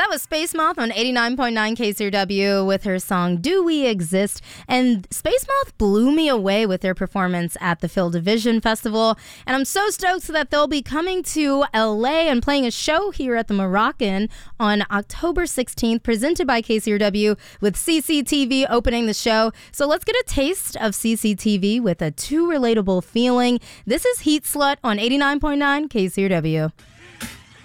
That was Space Moth on 89.9 KCRW with her song Do We Exist? And Space Moth blew me away with their performance at the Phil Division Festival. And I'm so stoked that they'll be coming to LA and playing a show here at the Moroccan on October 16th, presented by KCRW with CCTV opening the show. So let's get a taste of CCTV with a Too Relatable Feeling. This is Heat Slut on 89.9 KCRW.